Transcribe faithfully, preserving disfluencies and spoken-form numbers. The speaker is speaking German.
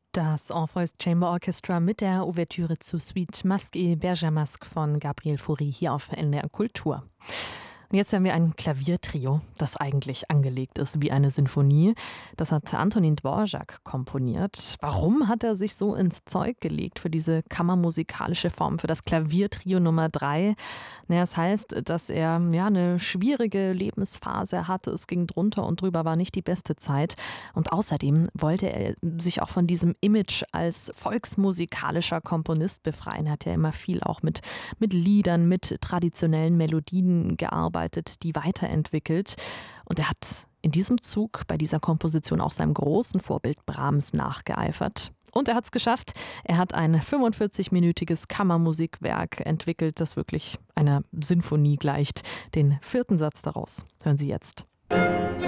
Das Orpheus Chamber Orchestra mit der Ouvertüre zu Suite Masque et Bergamasque von Gabriel Fauré hier auf N D R Kultur. Und jetzt hören wir ein Klaviertrio, das eigentlich angelegt ist wie eine Sinfonie. Das hat Antonín Dvořák komponiert. Warum hat er sich so ins Zeug gelegt für diese kammermusikalische Form, für das Klaviertrio Nummer drei? Naja, es heißt, dass er ja eine schwierige Lebensphase hatte. Es ging drunter und drüber, war nicht die beste Zeit. Und außerdem wollte er sich auch von diesem Image als volksmusikalischer Komponist befreien. Er hat ja immer viel auch mit, mit Liedern, mit traditionellen Melodien gearbeitet, die weiterentwickelt. Und er hat in diesem Zug bei dieser Komposition auch seinem großen Vorbild Brahms nachgeeifert. Und er hat es geschafft. Er hat ein fünfundvierzig-minütiges Kammermusikwerk entwickelt, das wirklich einer Sinfonie gleicht. Den vierten Satz daraus hören Sie jetzt.